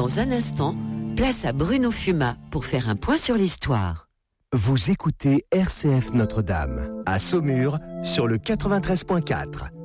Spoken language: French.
Dans un instant, place à Bruno Fuma pour faire un point sur l'histoire. Vous écoutez RCF Notre-Dame, à Saumur, sur le 93.4.